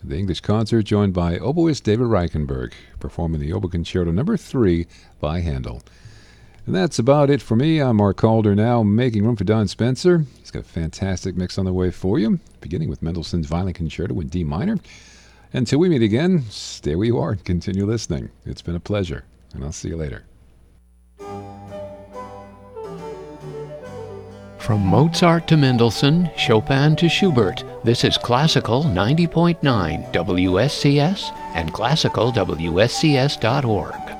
the English concert joined by oboist David Reichenberg, performing the Oboe Concerto No. 3 by Handel. And that's about it for me. I'm Mark Calder now, making room for Don Spencer. He's got a fantastic mix on the way for you, beginning with Mendelssohn's Violin Concerto in D minor. Until we meet again, stay where you are and continue listening. It's been a pleasure, and I'll see you later. From Mozart to Mendelssohn, Chopin to Schubert, this is Classical 90.9 WSCS and classicalwscs.org.